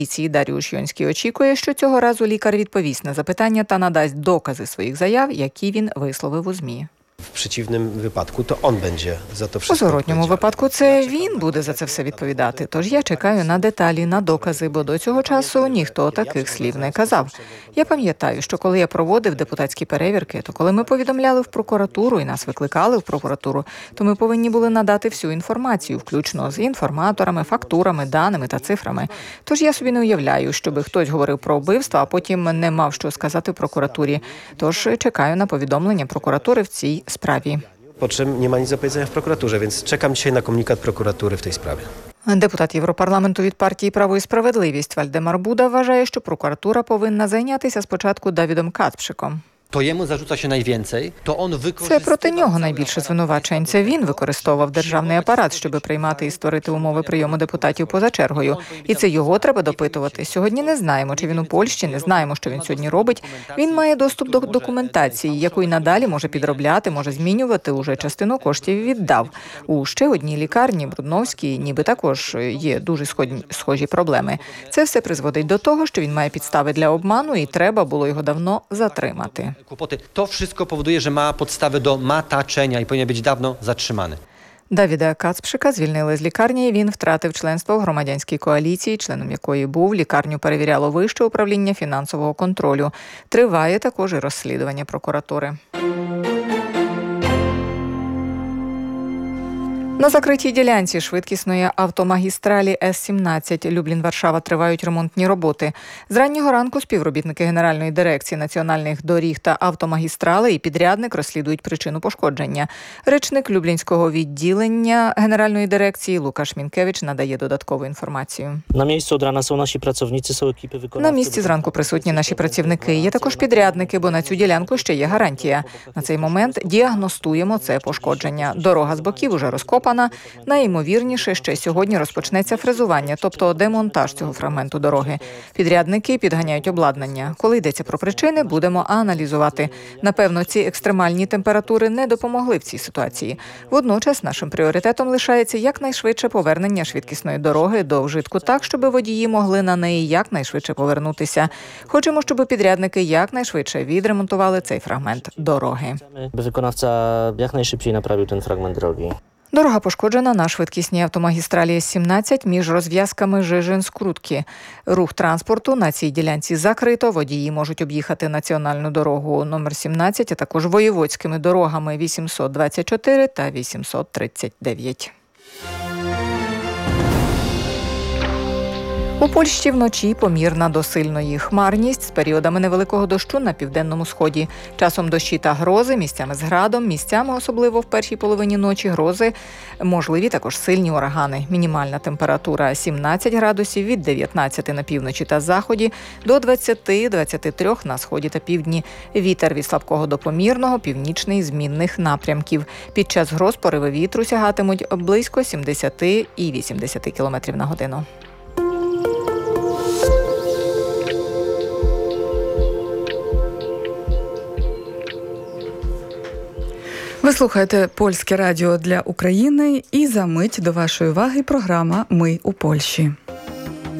Даріуш Йонський очікує, що цього разу лікар відповість на запитання та надасть докази своїх заяв, які він висловив у ЗМІ. В przeciwnym wypadku to on będzie za to wszystko. У зворотньому випадку це він буде за це все відповідати. Тож я чекаю на деталі, на докази, бо до цього часу ніхто таких слів не казав. Я пам'ятаю, що коли я проводив депутатські перевірки, то коли ми повідомляли в прокуратуру і нас викликали в прокуратуру, то ми повинні були надати всю інформацію, включно з інформаторами, фактурами, даними та цифрами. Тож я собі не уявляю, щоби хтось говорив про вбивство, а потім не мав що сказати в прокуратурі. Тож чекаю на повідомлення прокуратури в цій справі. Po czym nie ma nic do powiedzenia w prokuraturze, więc czekam dzisiaj na komunikat prokuratury w tej sprawie. Депутат Європарламенту від партії «Право і справедливість» Вальдемар Буда вважає, що прокуратура повинна зайнятися спочатку Давідом Кацпшиком. To jemu zarzuca się najwięcej, to on Це проти нього найбільше звинувачень. Це він використовував державний апарат, щоб приймати і створити умови прийому депутатів поза чергою. І це його треба допитувати. Сьогодні не знаємо, чи він у Польщі, не знаємо, що він сьогодні робить. Він має доступ до документації, яку й надалі може підробляти, може змінювати, уже частину коштів віддав. У ще одній лікарні, Брудновській, ніби також є дуже схожі проблеми. Це все призводить до того, що він має підстави для обману і треба було його давно затримати. Kłopoty. To wszystko powoduje, że ma podstawy do mataczenia i powinien być dawno zatrzymany. Давіда Кацпшика звільнили з лікарні. Він втратив членство в громадянській коаліції, членом якої був. Лікарню перевіряло Вище управління фінансового контролю. Триває також і розслідування прокуратури. На закритій ділянці швидкісної автомагістралі С-17 Люблін-Варшава тривають ремонтні роботи. З раннього ранку співробітники Генеральної дирекції національних доріг та автомагістралей і підрядник розслідують причину пошкодження. Речник Люблінського відділення Генеральної дирекції Лукаш Мінкевич надає додаткову інформацію. На місці од рана наші працівниці, екіпи виконавці. На місці зранку присутні наші працівники. Є також підрядники, бо на цю ділянку ще є гарантія. На цей момент діагностуємо це пошкодження. Дорога з боків уже розкопана. Найімовірніше, ще сьогодні розпочнеться фрезування, тобто демонтаж цього фрагменту дороги. Підрядники підганяють обладнання. Коли йдеться про причини, будемо аналізувати. Напевно, ці екстремальні температури не допомогли в цій ситуації. Водночас нашим пріоритетом лишається якнайшвидше повернення швидкісної дороги до вжитку так, щоб водії могли на неї якнайшвидше повернутися. Хочемо, щоб підрядники якнайшвидше відремонтували цей фрагмент дороги. Виконавця якнайшвидше направив ten фрагмент дороги. Дорога пошкоджена на швидкісній автомагістралі С-17 між розв'язками Жижин-Скрутки. Рух транспорту на цій ділянці закрито. Водії можуть об'їхати національну дорогу номер 17, а також воєводськими дорогами 824 та 839. У Польщі вночі помірна до сильної хмарність з періодами невеликого дощу на південному сході. Часом дощі та грози, місцями з градом, місцями, особливо в першій половині ночі, грози, можливі також сильні урагани. Мінімальна температура 17 градусів, від 19 на півночі та заході до 20-23 на сході та півдні. Вітер від слабкого до помірного, північний змінних напрямків. Під час гроз пориви вітру сягатимуть близько 70 і 80 км на годину. Ви слухаєте Польське радіо для України і за мить до вашої уваги програма «Ми у Польщі».